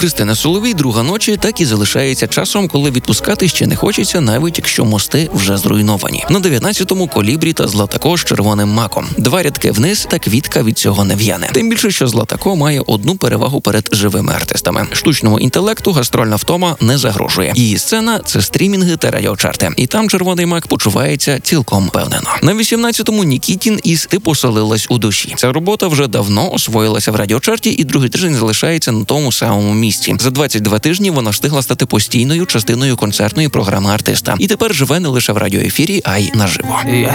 Христини Соловій друга ночі так і залишається часом, коли відпускати ще не хочеться, навіть якщо мости вже зруйновані. На 19-му Колібрі та Златако з червоним маком. 2 рядки вниз, та квітка від цього не в'яне. Тим більше, що Златако має одну перевагу перед живими артистами. Штучному інтелекту гастрольна втома не загрожує. Її сцена – це стрімінги та радіочарти. І там червоний мак почувається цілком впевнено. На 18-му Нікітін із «Ти поселилась у душі». Ця робота вже давно освоїлася в радіочарті і другий тиждень залишається на тому самому місці. За 22 тижні вона встигла стати постійною частиною концертної програми артиста. І тепер живе не лише в радіоефірі, а й наживо.